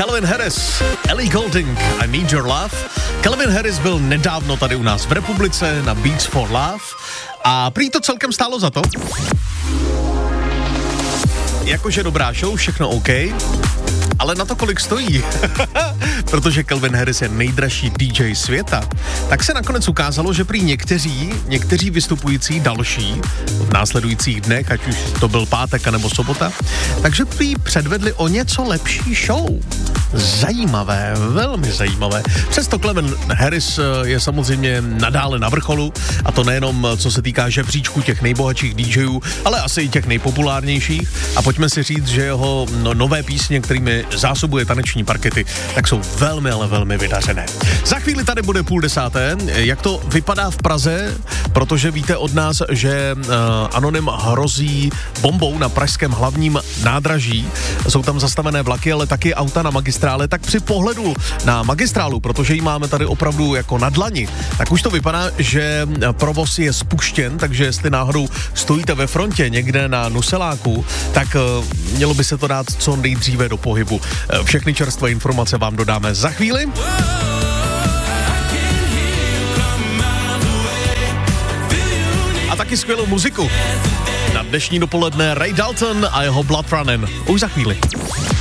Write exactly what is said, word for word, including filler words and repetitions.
Calvin Harris, Ellie Goulding, I Need Your Love. Calvin Harris byl nedávno tady u nás v republice na Beats for Love a prý to celkem stálo za to. Jakože dobrá show, všechno OK, ale na to, kolik stojí, protože Calvin Harris je nejdražší D J světa, tak se nakonec ukázalo, že prý někteří, někteří vystupující další v následujících dnech, ať už to byl pátek nebo sobota, takže prý předvedli o něco lepší show. Zajímavé, velmi zajímavé. Přesto Calvin Harris je samozřejmě nadále na vrcholu, a to nejenom co se týká žebříčku těch nejbohatších DJů, ale asi i těch nejpopulárnějších. A pojďme si říct, že jeho no, nové písně, kterými zásobuje taneční parkety, tak jsou velmi, ale velmi vydařené. Za chvíli tady bude půl desáté. Jak to vypadá v Praze? Protože víte od nás, že uh, Anonym hrozí bombou na pražském hlavním nádraží. Jsou tam zastavené vlaky, ale taky auta na magistrále. Tak při pohledu na magistrálu, protože ji máme tady opravdu jako na dlani, tak už to vypadá, že provoz je spuštěn, takže jestli náhodou stojíte ve frontě někde na Nuseláku, tak uh, mělo by se to dát co nejdříve do pohybu. Všechny čerstvé informace vám dodáme za chvíli. A taky skvělou muziku. Na dnešní dopoledne Ray Dalton a jeho Blood Running. Už za chvíli.